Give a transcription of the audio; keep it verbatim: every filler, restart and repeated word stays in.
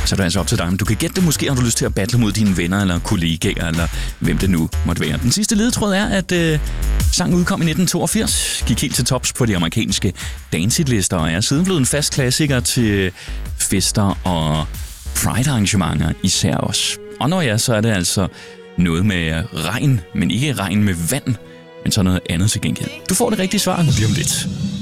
Så er det altså op til dig, om du kan gætte det. Måske har du lyst til at battle mod dine venner eller kollegaer, eller hvem det nu måtte være. Den sidste ledetråd er, at øh, sangen udkom i nitten toogfirs, gik helt til tops på de amerikanske dancehit-lister, og er siden blevet en fast klassiker til fester og Pride-arrangementer især også. Og når ja, så er det altså noget med regn, men ikke regn med vand, men så noget andet til gengæld. Du får det rigtige svar lige om lidt.